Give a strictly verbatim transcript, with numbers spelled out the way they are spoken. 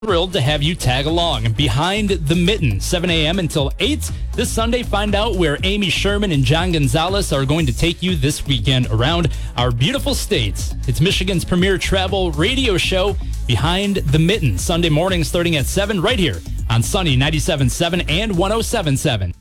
Thrilled to have you tag along. Behind the Mitten, seven a.m. until eight. This Sunday, find out where Amy Sherman and John Gonzalez are going to take you this weekend around our beautiful states. It's Michigan's premier travel radio show, Behind the Mitten, Sunday morning starting at seven right here on Sunny ninety-seven point seven and one oh seven point seven.